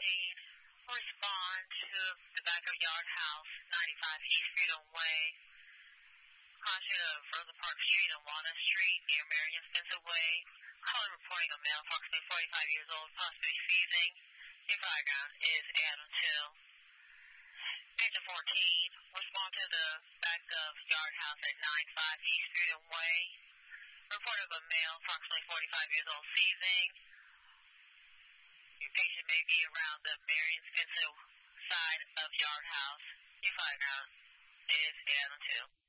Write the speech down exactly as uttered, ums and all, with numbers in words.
fourteen, respond to the back of Yard House, ninety-five East Freedom Way, crossing of Rosa Park Street and Walnut Street near Marion Spencer Way. Caller reporting a male approximately forty-five years old, possibly seizing. Your background is Adam two. Agent fourteen, respond to the back of Yard House at ninety-five East Freedom Way. Report of a male approximately forty-five years old seizing. Your patient may be around the Marion Spencer side of Yard House. Your background is Adam two.